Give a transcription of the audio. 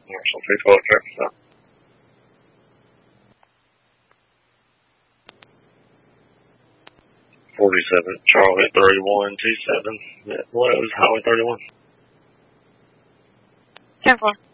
Marshall 312, traffic stop. 47, Charlie 3127. What was Highway 31? 10-4.